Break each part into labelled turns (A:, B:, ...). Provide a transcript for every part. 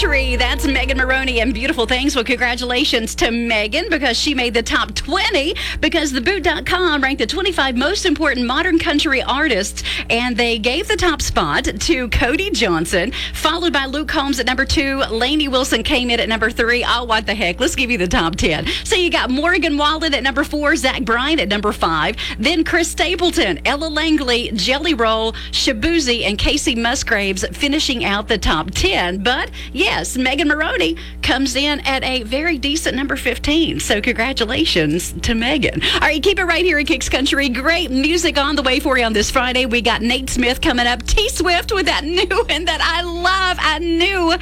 A: Country. That's Megan Maroney and Beautiful Things. Well, congratulations to Megan because she made the top 20 because TheBoot.com ranked the 25 most important modern country artists, and they gave the top spot to Cody Johnson, followed by Luke Combs at number 2. Lainey Wilson came in at number 3. Oh, what the heck? Let's give you the top 10. So you got Morgan Wallen at number 4, Zach Bryan at number 5, then Chris Stapleton, Ella Langley, Jelly Roll, Shabuzi, and Casey Musgraves finishing out the top 10. But yes, Megan Maroney comes in at a very decent number 15. So congratulations to Megan. All right, keep it right here at Kicks Country. Great music on the way for you on this Friday. We got Nate Smith coming up. T-Swift with that new one that I love. I knew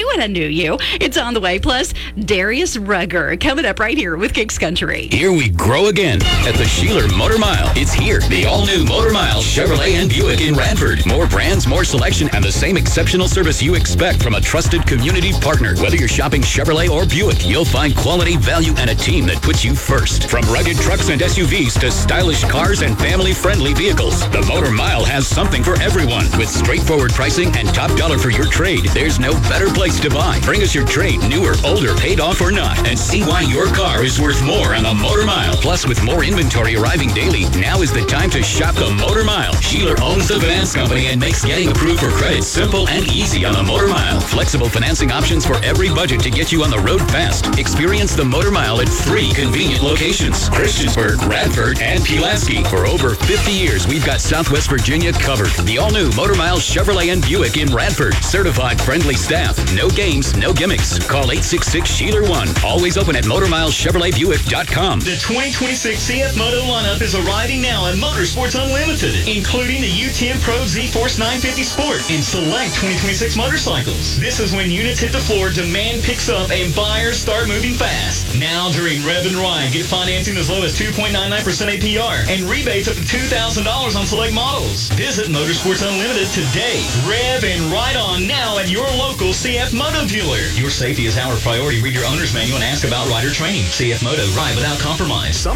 A: you. It's on the way. Plus, Darius Rugger coming up right here with Kicks Country.
B: Here we grow again at the Sheeler Motor Mile. It's here. The all-new Motor Mile Chevrolet and Buick in Radford. More brands, more selection, and the same exceptional service you expect from a trusted community partner. Whether you're shopping Chevrolet or Buick, you'll find quality, value, and a team that puts you first. From rugged trucks and SUVs to stylish cars and family-friendly vehicles, the Motor Mile has something for everyone. With straightforward pricing and top dollar for your trade, there's no better place to buy. Bring us your trade, new or older, paid off or not, and see why your car is worth more on the Motor Mile. Plus, with more inventory arriving daily, now is the time to shop the Motor Mile. Sheeler owns the finance company and makes getting approved for credit simple and easy on the Motor Mile. Flexible financing options for every budget to get you on the road fast. Experience the Motor Mile at 3 convenient locations: Christiansburg, Radford, and Pulaski. For over 50 years, we've got Southwest Virginia covered. The all-new Motor Mile Chevrolet and Buick in Radford. Certified friendly staff. No games, no gimmicks. Call 866-SHEELER1. Always open at MotorMileChevroletBuick.com.
C: The 2026 CF Moto lineup is arriving now at Motorsports Unlimited, including the U10 Pro Z-Force 950 Sport and select 2026 motorcycles. This is when units hit the floor, demand picks up, and buyers start moving fast. Now during Rev and Ride, get financing as low as 2.99% APR and rebates up to $2,000 on select models. Visit Motorsports Unlimited today. Rev and Ride on now at your local CF Moto dealer. Your safety is our priority. Read your owner's manual and ask about rider training. CF Moto, ride without compromise.